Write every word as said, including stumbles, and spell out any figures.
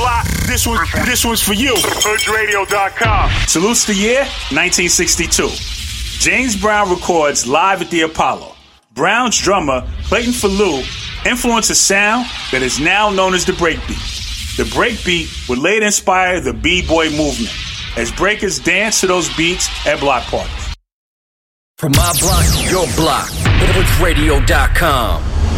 block, this one, this one's for you. Hood Radio dot com. Salutes the year, nineteen sixty-two. James Brown records live at the Apollo. Brown's drummer, Clayton Falou, influenced a sound that is now known as the breakbeat. The breakbeat would later inspire the B-boy movement, as breakers dance to those beats at block parties. From my block to your block, Hood Radio dot com.